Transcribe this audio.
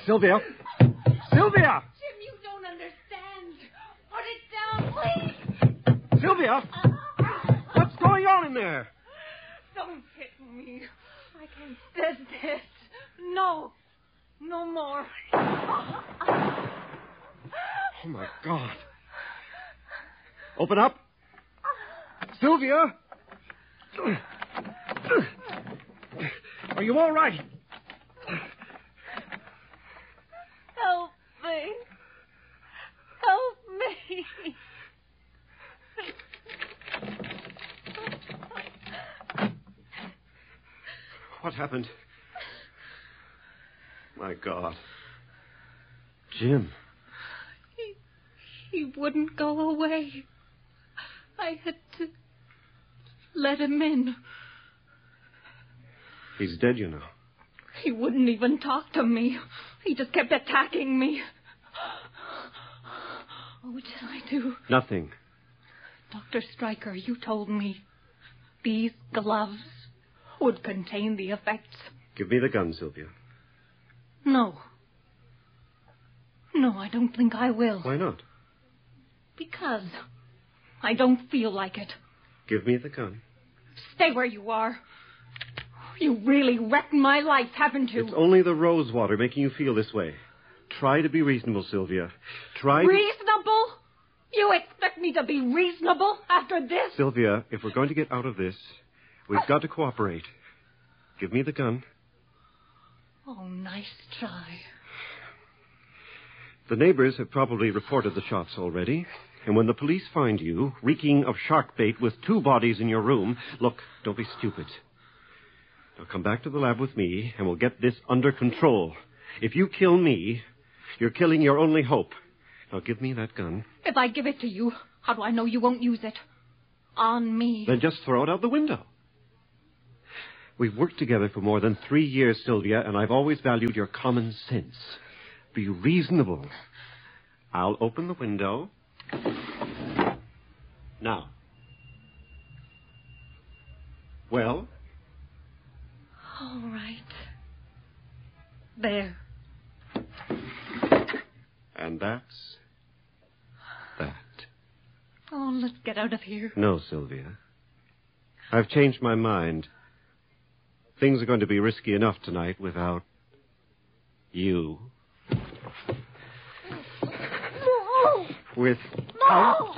Sylvia! Sylvia! Jim, you don't understand. Put it down, please. Sylvia! What's going on in there? Don't hit me. I can't stand this. No. No more. Oh, my God. Open up. Sylvia! Are you all right? Help me. Help me. What happened? My God. Jim. He wouldn't go away. I had to let him in. He's dead, you know. He wouldn't even talk to me. He just kept attacking me. What did I do? Nothing. Dr. Stryker, you told me these gloves would contain the effects. Give me the gun, Sylvia. No. No, I don't think I will. Why not? Because I don't feel like it. Give me the gun. Stay where you are. You really wrecked my life, haven't you? It's only the rose water making you feel this way. Try to be reasonable, Sylvia. Try Reasonable? You expect me to be reasonable after this? Sylvia, if we're going to get out of this, we've got to cooperate. Give me the gun. Oh, nice try. The neighbors have probably reported the shots already. And when the police find you, reeking of shark bait with 2 bodies in your room... Look, don't be stupid. Now come back to the lab with me, and we'll get this under control. If you kill me, you're killing your only hope. Now give me that gun. If I give it to you, how do I know you won't use it? On me. Then just throw it out the window. We've worked together for more than 3 years, Sylvia, and I've always valued your common sense. Be reasonable. I'll open the window. Now. Well? All right. There. And that's that. Oh, let's get out of here. No, Sylvia. I've changed my mind. Things are going to be risky enough tonight without you. No! Without No!